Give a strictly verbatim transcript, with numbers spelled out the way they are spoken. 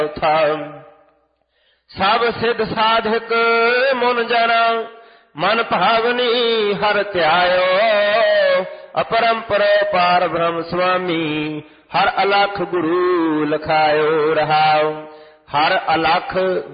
ਸਭ ਸਿੱਧ ਸਾਧਕ ਮਨ ਜਨਾ ਮਨ ਭਾਵਨੀ ਹਰ ਧਿਆਇਓ। ਅਪਰੰਪਰ ਪਾਰ ਬ੍ਰਹਮ ਸੁਆਮੀ ਹਰ ਅਲਖ ਗੁਰੂ ਲਖਾਇਓ ਰਹਾਉ। ਹਰ ਅਲਖ